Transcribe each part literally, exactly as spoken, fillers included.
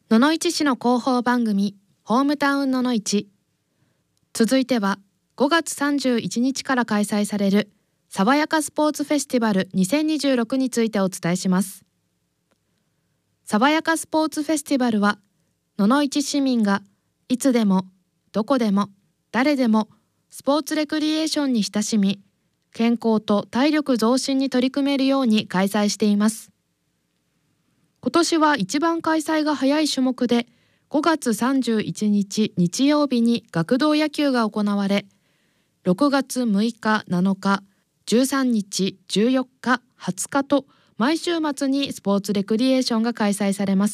野々市市の広報番組ホームタウン野々市。続いてはごがつさんじゅういちにちから開催される爽やかスポーツフェスティバルにせんにじゅうろくについてお伝えします。爽やかスポーツフェスティバルは野々市市民がいつでもどこでも誰でもスポーツレクリエーションに親しみ、健康と体力増進に取り組めるように開催しています。今年は一番開催が早い種目でごがつさんじゅういちにち日曜日に学童野球が行われ、ろくがつむいか、なのか、じゅうさんにち、じゅうよっか、はつかと毎週末にスポーツレクリエーションが開催されます。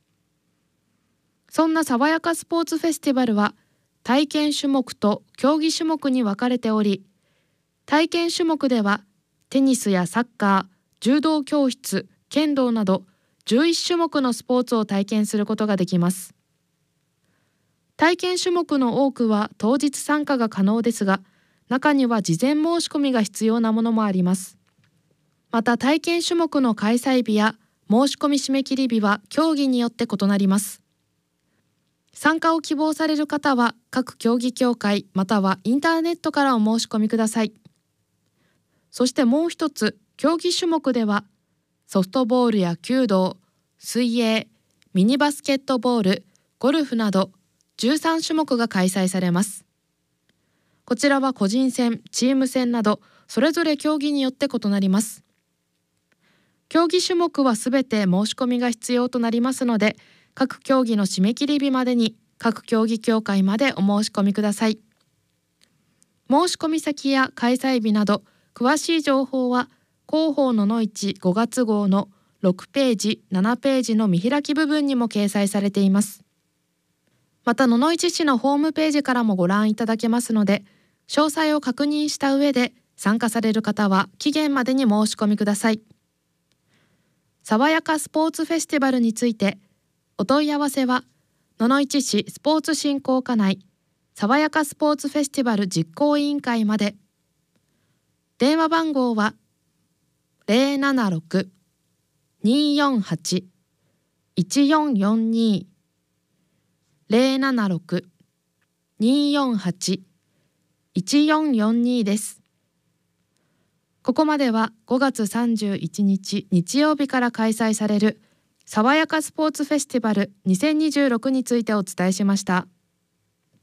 そんな爽やかスポーツフェスティバルは体験種目と競技種目に分かれており、体験種目ではテニスやサッカー、柔道教室、剣道などじゅういちしゅもくのスポーツを体験することができます。体験種目の多くは当日参加が可能ですが、中には事前申し込みが必要なものもあります。また体験種目の開催日や申し込み締め切り日は競技によって異なります。参加を希望される方は各競技協会またはインターネットからお申し込みください。そしてもう一つ、競技種目ではソフトボールや弓道、水泳、ミニバスケットボール、ゴルフなどじゅうさんしゅもくが開催されます。こちらは個人戦、チーム戦などそれぞれ競技によって異なります。競技種目はすべて申し込みが必要となりますので、各競技の締め切り日までに各競技協会までお申し込みください。申し込み先や開催日など詳しい情報は広報ののいちごがつごうのろくページ、ななページの見開き部分にも掲載されています。また野々市市のホームページからもご覧いただけますので、詳細を確認した上で参加される方は期限までに申し込みください。爽やかスポーツフェスティバルについてお問い合わせは野々市市スポーツ振興課内爽やかスポーツフェスティバル実行委員会まで。電話番号は ゼロななろく にーよんはち いちよんよんに ゼロななろく にーよんはち いちよんよんに です。ここまではごがつさんじゅういちにち日曜日から開催される爽やかスポーツフェスティバルにせんにじゅうろくについてお伝えしました。